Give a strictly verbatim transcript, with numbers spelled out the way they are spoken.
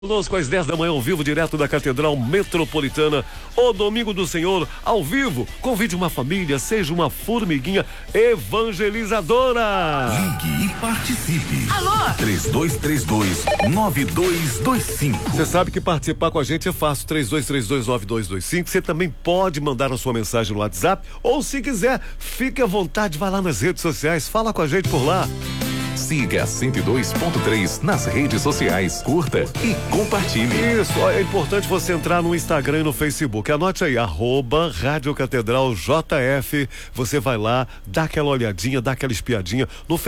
Conosco às dez da manhã, ao vivo, direto da Catedral Metropolitana, o Domingo do Senhor, ao vivo. Convide uma família, seja uma formiguinha evangelizadora. Ligue e participe. Alô? três dois três dois, nove dois dois cinco. Você sabe que participar com a gente é fácil, três dois três dois, nove dois dois cinco. Você também pode mandar a sua mensagem no WhatsApp, ou se quiser, fique à vontade, vai lá nas redes sociais, fala com a gente por lá. Siga cento e dois ponto três nas redes sociais, curta e compartilhe. Isso, é importante você entrar no Instagram e no Facebook. Anote aí, arroba Rádio Catedral J F. Você vai lá, dá aquela olhadinha, dá aquela espiadinha. No